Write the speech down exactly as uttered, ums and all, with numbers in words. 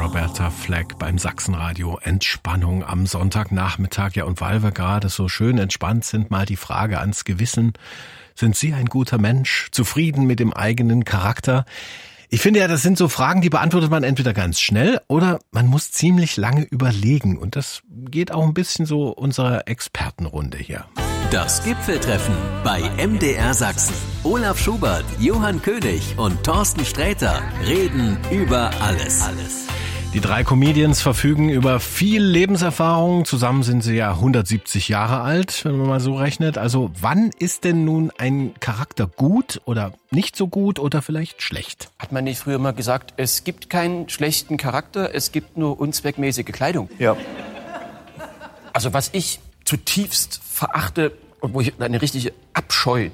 Roberta Fleck beim Sachsenradio. Entspannung am Sonntagnachmittag. Ja, und weil wir gerade so schön entspannt sind, mal die Frage ans Gewissen. Sind Sie ein guter Mensch? Zufrieden mit dem eigenen Charakter? Ich finde ja, das sind so Fragen, die beantwortet man entweder ganz schnell oder man muss ziemlich lange überlegen. Und das geht auch ein bisschen so unserer Expertenrunde hier. Das Gipfeltreffen bei M D R Sachsen. Olaf Schubert, Johann König und Thorsten Sträter reden über alles. alles. Die drei Comedians verfügen über viel Lebenserfahrung. Zusammen sind sie ja hundertsiebzig Jahre alt, wenn man mal so rechnet. Also wann ist denn nun ein Charakter gut oder nicht so gut oder vielleicht schlecht? Hat man nicht früher mal gesagt, es gibt keinen schlechten Charakter, es gibt nur unzweckmäßige Kleidung? Ja. Also was ich zutiefst verachte und wo ich eine richtige Abscheu